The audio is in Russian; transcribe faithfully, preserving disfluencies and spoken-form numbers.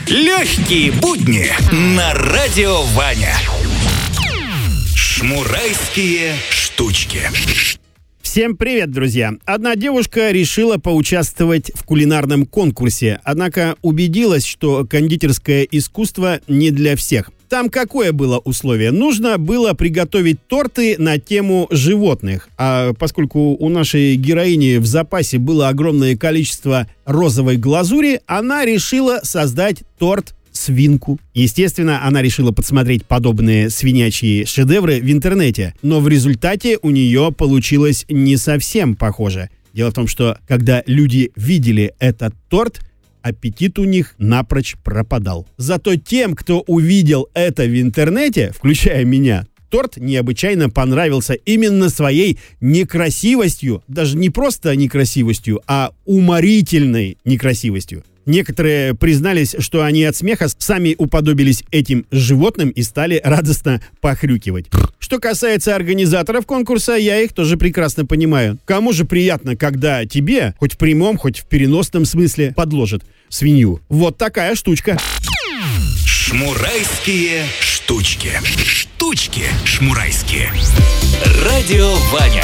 Легкие будни на радио Ваня. Шмурайские штучки. Всем привет, друзья! Одна девушка решила поучаствовать в кулинарном конкурсе, однако убедилась, что кондитерское искусство не для всех. Там какое было условие? Нужно было приготовить торты на тему животных. А поскольку у нашей героини в запасе было огромное количество розовой глазури, она решила создать торт свинку. Естественно, она решила подсмотреть подобные свинячьи шедевры в интернете, но в результате у нее получилось не совсем похоже. Дело в том, что когда люди видели этот торт, аппетит у них напрочь пропадал. Зато тем, кто увидел это в интернете, включая меня, торт необычайно понравился именно своей некрасивостью, даже не просто некрасивостью, а уморительной некрасивостью. Некоторые признались, что они от смеха сами уподобились этим животным и стали радостно похрюкивать. Что касается организаторов конкурса, я их тоже прекрасно понимаю. Кому же приятно, когда тебе, хоть в прямом, хоть в переносном смысле, подложат свинью? Вот такая штучка. Шмурайские штучки. Штучки шмурайские. Радио Ваня.